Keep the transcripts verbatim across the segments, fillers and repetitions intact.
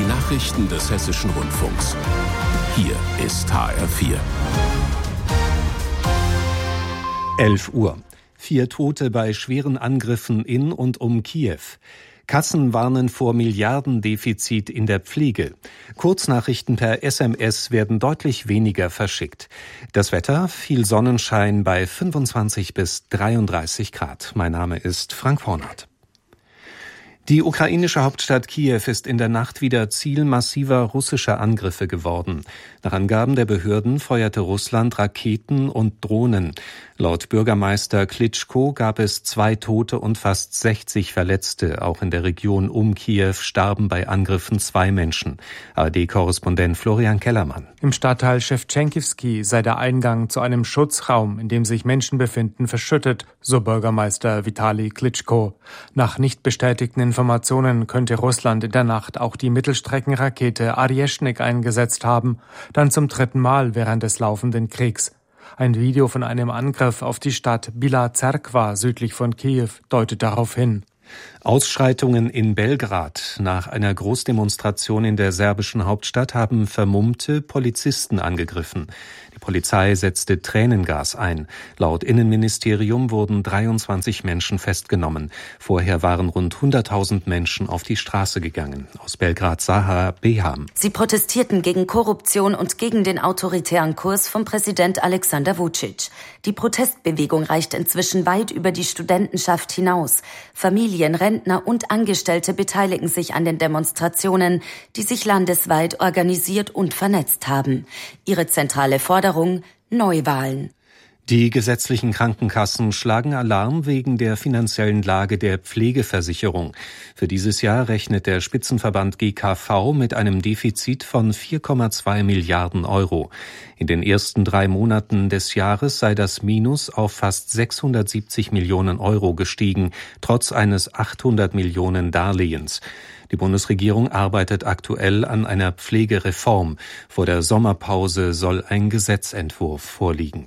Nachrichten des Hessischen Rundfunks. Hier ist H R vier. elf Uhr. Vier Tote bei schweren Angriffen in und um Kiew. Kassen warnen vor Milliardendefizit in der Pflege. Kurznachrichten per S M S werden deutlich weniger verschickt. Das Wetter, viel Sonnenschein bei fünfundzwanzig bis dreiunddreißig Grad. Mein Name ist Frank Hornert. Die ukrainische Hauptstadt Kiew ist in der Nacht wieder Ziel massiver russischer Angriffe geworden. Nach Angaben der Behörden feuerte Russland Raketen und Drohnen. Laut Bürgermeister Klitschko gab es zwei Tote und fast sechzig Verletzte. Auch in der Region um Kiew starben bei Angriffen zwei Menschen. A R D-Korrespondent Florian Kellermann. Im Stadtteil Schewtschenkivsky sei der Eingang zu einem Schutzraum, in dem sich Menschen befinden, verschüttet, so Bürgermeister Vitali Klitschko. Nach nicht bestätigten Informationen könnte Russland in der Nacht auch die Mittelstreckenrakete Arjeschnik eingesetzt haben, dann zum dritten Mal während des laufenden Kriegs. Ein Video von einem Angriff auf die Stadt Bila Zerkva südlich von Kiew deutet darauf hin. Ausschreitungen in Belgrad. Nach einer Großdemonstration in der serbischen Hauptstadt haben vermummte Polizisten angegriffen. Die Polizei setzte Tränengas ein. Laut Innenministerium wurden dreiundzwanzig Menschen festgenommen. Vorher waren rund hunderttausend Menschen auf die Straße gegangen. Aus Belgrad Sahar Beham. Sie protestierten gegen Korruption und gegen den autoritären Kurs von Präsident Alexander Vučić. Die Protestbewegung reicht inzwischen weit über die Studentenschaft hinaus. Familien, Rentner und Angestellte beteiligen sich an den Demonstrationen, die sich landesweit organisiert und vernetzt haben. Ihre zentrale Forderung: Neuwahlen. Die gesetzlichen Krankenkassen schlagen Alarm wegen der finanziellen Lage der Pflegeversicherung. Für dieses Jahr rechnet der Spitzenverband G K V mit einem Defizit von vier Komma zwei Milliarden Euro. In den ersten drei Monaten des Jahres sei das Minus auf fast sechshundertsiebzig Millionen Euro gestiegen, trotz eines achthundert Millionen Darlehens. Die Bundesregierung arbeitet aktuell an einer Pflegereform. Vor der Sommerpause soll ein Gesetzentwurf vorliegen.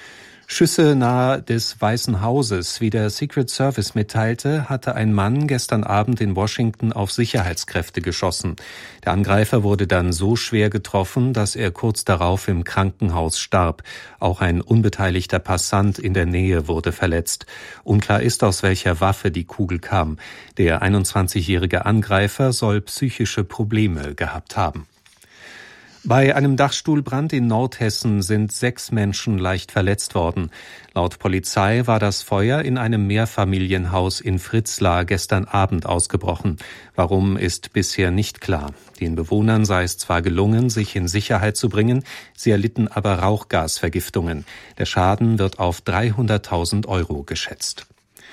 Schüsse nahe des Weißen Hauses. Wie der Secret Service mitteilte, hatte ein Mann gestern Abend in Washington auf Sicherheitskräfte geschossen. Der Angreifer wurde dann so schwer getroffen, dass er kurz darauf im Krankenhaus starb. Auch ein unbeteiligter Passant in der Nähe wurde verletzt. Unklar ist, aus welcher Waffe die Kugel kam. Der einundzwanzigjährige Angreifer soll psychische Probleme gehabt haben. Bei einem Dachstuhlbrand in Nordhessen sind sechs Menschen leicht verletzt worden. Laut Polizei war das Feuer in einem Mehrfamilienhaus in Fritzlar gestern Abend ausgebrochen. Warum, ist bisher nicht klar. Den Bewohnern sei es zwar gelungen, sich in Sicherheit zu bringen, sie erlitten aber Rauchgasvergiftungen. Der Schaden wird auf dreihunderttausend Euro geschätzt.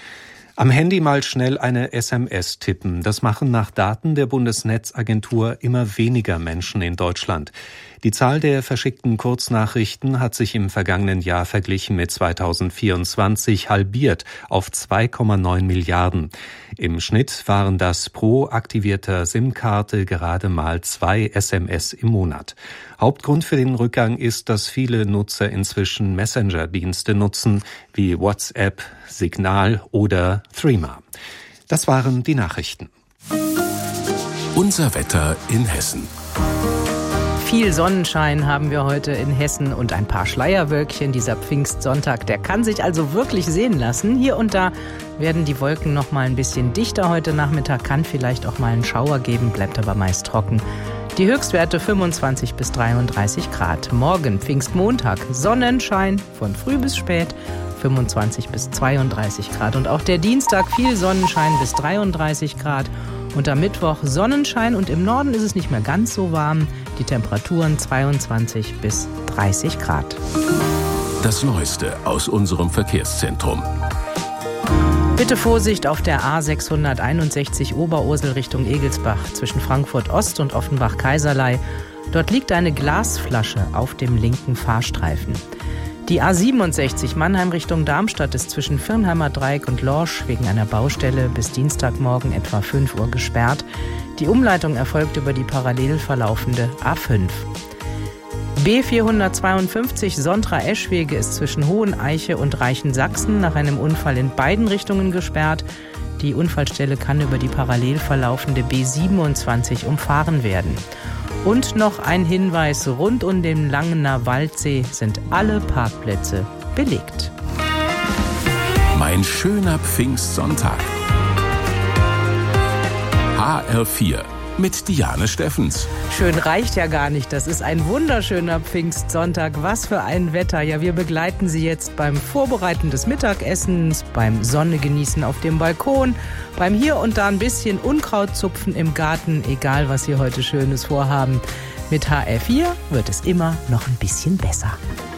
Am Handy mal schnell eine S M S tippen. Das machen nach Daten der Bundesnetzagentur immer weniger Menschen in Deutschland. Die Zahl der verschickten Kurznachrichten hat sich im vergangenen Jahr verglichen mit zweitausendvierundzwanzig halbiert auf zwei Komma neun Milliarden. Im Schnitt waren das pro aktivierter SIM-Karte gerade mal zwei S M S im Monat. Hauptgrund für den Rückgang ist, dass viele Nutzer inzwischen Messenger-Dienste nutzen, wie WhatsApp, Signal oder Threema. Das waren die Nachrichten. Unser Wetter in Hessen. Viel Sonnenschein haben wir heute in Hessen und ein paar Schleierwölkchen. Dieser Pfingstsonntag, der kann sich also wirklich sehen lassen. Hier und da werden die Wolken noch mal ein bisschen dichter heute Nachmittag, kann vielleicht auch mal einen Schauer geben, bleibt aber meist trocken. Die Höchstwerte fünfundzwanzig bis dreiunddreißig Grad. Morgen Pfingstmontag, Sonnenschein von früh bis spät, fünfundzwanzig bis zweiunddreißig Grad. Und auch der Dienstag viel Sonnenschein bis dreiunddreißig Grad. Und am Mittwoch Sonnenschein und im Norden ist es nicht mehr ganz so warm. Die Temperaturen zweiundzwanzig bis dreißig Grad. Das Neueste aus unserem Verkehrszentrum. Bitte Vorsicht auf der A sechshunderteinundsechzig Oberursel Richtung Egelsbach zwischen Frankfurt Ost und Offenbach-Kaiserlei. Dort liegt eine Glasflasche auf dem linken Fahrstreifen. Die A siebenundsechzig Mannheim Richtung Darmstadt ist zwischen Firnheimer Dreieck und Lorsch wegen einer Baustelle bis Dienstagmorgen etwa fünf Uhr gesperrt. Die Umleitung erfolgt über die parallel verlaufende A fünf. B vierhundertzweiundfünfzig Sontra-Eschwege ist zwischen Hoheneiche und Reichensachsen nach einem Unfall in beiden Richtungen gesperrt. Die Unfallstelle kann über die parallel verlaufende B siebenundzwanzig umfahren werden. Und noch ein Hinweis, rund um den Langener Waldsee sind alle Parkplätze belegt. Mein schöner Pfingstsonntag. H R vier mit Diane Steffens. Schön reicht ja gar nicht. Das ist ein wunderschöner Pfingstsonntag. Was für ein Wetter. Ja, wir begleiten Sie jetzt beim Vorbereiten des Mittagessens, beim Sonnegenießen auf dem Balkon, beim hier und da ein bisschen Unkrautzupfen im Garten, egal was Sie heute Schönes vorhaben. Mit H R vier wird es immer noch ein bisschen besser.